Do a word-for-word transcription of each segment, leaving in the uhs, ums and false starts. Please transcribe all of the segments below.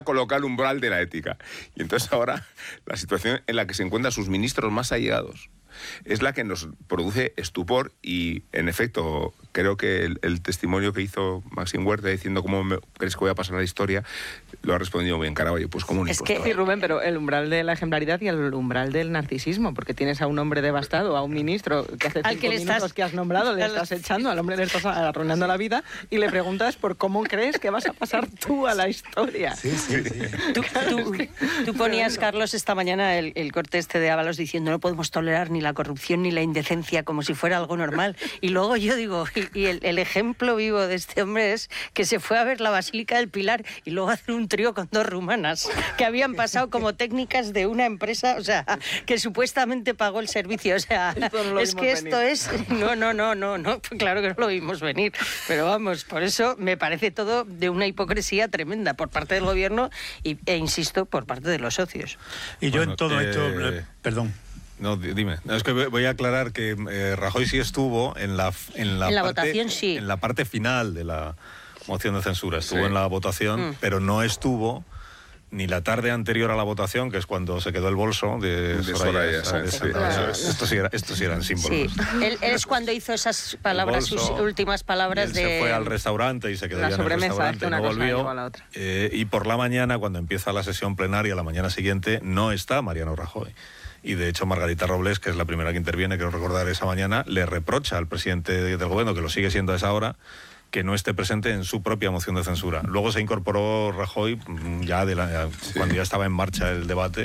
colocar el umbral de la ética. Y entonces ahora la situación en la que se encuentran sus ministros más allegados es la que nos produce estupor y, en efecto, creo que el, el testimonio que hizo Maxim Huerta diciendo cómo me, crees que voy a pasar a la historia, lo ha respondido bien Caraballo, pues como un Es impostor. que, sí, Rubén, pero el umbral de la ejemplaridad y el umbral del narcisismo, porque tienes a un hombre devastado, a un ministro que hace Al cinco que le minutos estás... que has nombrado, le estás echando, al hombre le estás arruinando la vida y le preguntas por cómo crees que vas a pasar tú a la historia. Sí, sí, sí. Tú, tú, tú ponías, Carlos, esta mañana el, el corte este de Ábalos diciendo no podemos tolerar ni la corrupción ni la indecencia como si fuera algo normal. Y luego yo digo, y, y el, el ejemplo vivo de este hombre es que se fue a ver la Basílica del Pilar y luego hacer un trío con dos rumanas que habían pasado como técnicas de una empresa, o sea, que supuestamente pagó el servicio. O sea, no es que esto venir. es... No, no, no, no, no, claro que no lo vimos venir. Pero vamos, por eso me parece todo de una hipocresía tremenda por parte del gobierno y, e, insisto, por parte de los socios. Y yo Bueno, en todo eh, esto... Perdón. No, dime. No, es que voy a aclarar que eh, Rajoy sí estuvo en la en la, En la parte, votación, sí. en la parte final de la moción de censura. Estuvo Sí. en la votación, Mm. pero no estuvo ni la tarde anterior a la votación, que es cuando se quedó el bolso de, De Soraya. Soraya Sáenz. Sáenz, sí. Claro. Esto sí, era, esto sí eran símbolos. Sí, él, él es cuando hizo esas palabras, sus bolso, últimas Y palabras él de... se fue al restaurante y se quedó La ya en el sobremesa, restaurante que y una no cosa volvió. llevó a la otra. Eh, y por la mañana, cuando empieza la sesión plenaria, la mañana siguiente, no está Mariano Rajoy. Y de hecho Margarita Robles, que es la primera que interviene, quiero recordar esa mañana, le reprocha al presidente del gobierno, que lo sigue siendo a esa hora, que no esté presente en su propia moción de censura. Luego se incorporó Rajoy, ya de la, sí. cuando ya estaba en marcha el debate,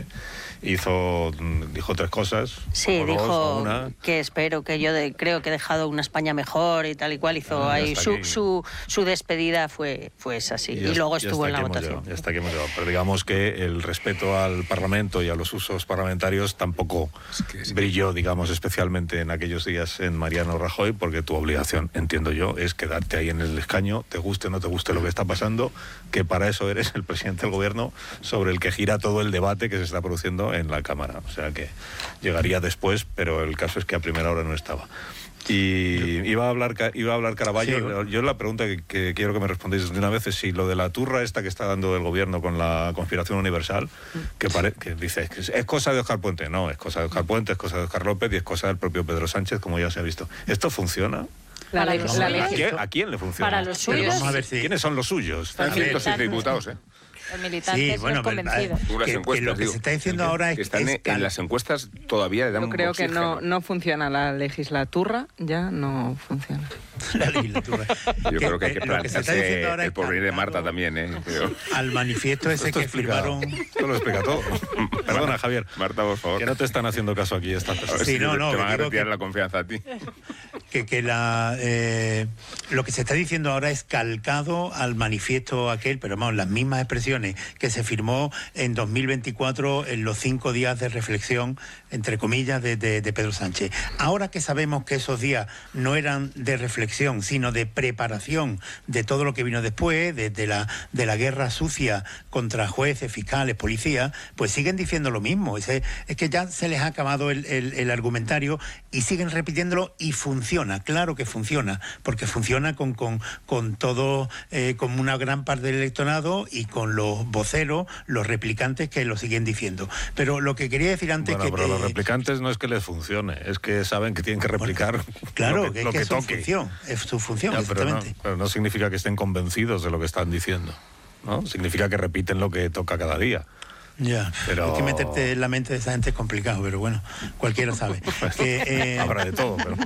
hizo dijo tres cosas. Sí, o dijo dos, o una. que espero que yo de, creo que he dejado una España mejor y tal y cual. Hizo Ah, ahí su, aquí. su, su despedida fue, fue esa, sí. Y, ya, luego ya estuvo en la hemos votación. Llegado, ya está aquí hemos llegado. Pero digamos que el respeto al Parlamento y a los usos parlamentarios tampoco es que sí. brilló, digamos, especialmente en aquellos días en Mariano Rajoy, porque tu obligación, entiendo yo, es quedarte ahí en el escaño, te guste o no te guste lo que está pasando, que para eso eres el presidente del gobierno sobre el que gira todo el debate que se está produciendo en la Cámara. O sea que llegaría después, pero el caso es que a primera hora no estaba. Y iba a hablar iba a hablar Caraballo. Sí. Yo la pregunta que, que quiero que me respondáis de una vez es si lo de la turra esta que está dando el gobierno con la conspiración universal, que, pare, que dice que es, es cosa de Óscar Puente. No, es cosa de Óscar Puente, es cosa de Óscar López y es cosa del propio Pedro Sánchez, como ya se ha visto. ¿Esto funciona? La ley, la ley. ¿A, quién, ¿A quién le funciona? Para los suyos. Vamos a ver si... ¿Quiénes son los suyos? Están ciento siete diputados, ¿eh? Los militantes, sí, bueno, los convencidos. Que, que, que lo que digo, se está diciendo que, ahora es que están es en las encuestas todavía le dan Yo creo un que no, no funciona la legislatura, ya no funciona. La legislatura. Yo que, creo que hay que plantearse el porvenir de Marta también, ¿eh? Pero... Al manifiesto ese esto que explica, firmaron... Esto lo explica todo. Perdona, Javier. Marta, por favor. Que no te están haciendo caso aquí estas personas. Sí, no, no. Te van a retirar que, la confianza a ti. Que, que la, eh, lo que se está diciendo ahora es calcado al manifiesto aquel, pero vamos, las mismas expresiones que se firmó en dos mil veinticuatro en los cinco días de reflexión, entre comillas, de, de, de Pedro Sánchez. Ahora que sabemos que esos días no eran de reflexión, sino de preparación de todo lo que vino después, de, de, la, de la guerra sucia contra jueces, fiscales, policías, pues siguen diciendo lo mismo. Es, es que ya se les ha acabado el, el, el argumentario y siguen repitiéndolo y funciona, claro que funciona, porque funciona con, con, con todo, eh, con una gran parte del electorado y con los voceros, los replicantes que lo siguen diciendo. Pero lo que quería decir antes... Bueno, que pero eh, los replicantes no es que les funcione, es que saben que tienen que replicar bueno, claro, lo que, es lo que, que es toque. su función, es su función, ya, exactamente. Pero no, pero no significa que estén convencidos de lo que están diciendo, ¿no? Significa que repiten lo que toca cada día. Ya, pero... es que meterte en la mente de esa gente es complicado, pero bueno, cualquiera sabe. que, eh... Habrá de todo, pero...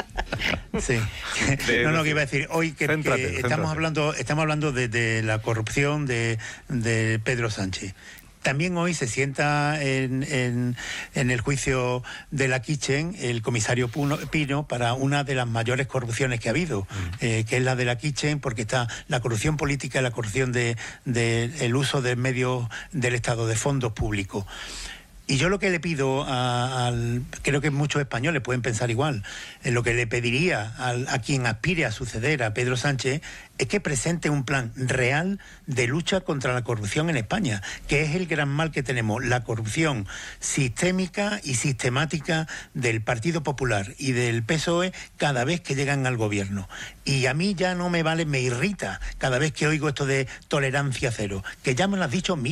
Sí. No, no, que iba a decir, hoy que, céntrate, que céntrate. estamos hablando, estamos hablando de, de la corrupción de, de Pedro Sánchez. También hoy se sienta en, en, en el juicio de la Kitchen el comisario Puno, Pino para una de las mayores corrupciones que ha habido, mm. eh, que es la de la Kitchen, porque está la corrupción política y la corrupción de, de el uso de medios del Estado, de fondos públicos. Y yo lo que le pido a, al, creo que muchos españoles pueden pensar igual, eh, lo que le pediría al, a quien aspire a suceder a Pedro Sánchez es que presente un plan real de lucha contra la corrupción en España, que es el gran mal que tenemos, la corrupción sistémica y sistemática del Partido Popular y del P S O E cada vez que llegan al gobierno. Y a mí ya no me vale, me irrita cada vez que oigo esto de tolerancia cero, que ya me lo has dicho mil